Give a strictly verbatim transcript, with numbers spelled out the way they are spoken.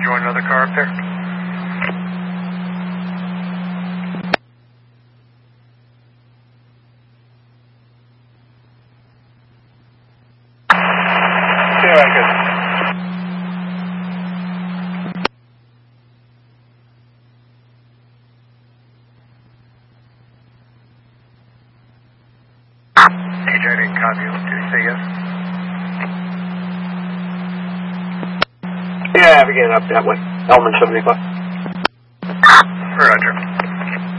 join another car up there? Yeah, I guess. A J didn't copy you. Did he say yes? Yeah, we're getting up that way. Elman seventy-five.